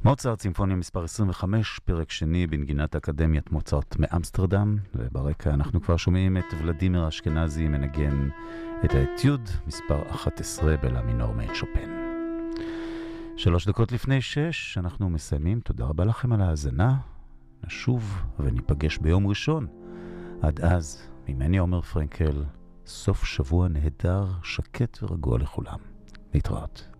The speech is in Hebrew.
מוצרט סימפוניה מספר 25, פרק שני בנגינת אקדמיית מוצרט מאמסטרדם, וברקע אנחנו כבר שומעים את ולדימיר אשכנזי מנגן את האתיוד מספר 11 בלה מינור מאת שופן. 3 דקות לפני 6 אנחנו מסיימים. תודה רבה לכם על ההאזנה, נשוב וניפגש ביום ראשון. עד אז, ממני עומר פרנקל, סוף שבוע נהדר, שקט ורגוע לכולם. להתראות.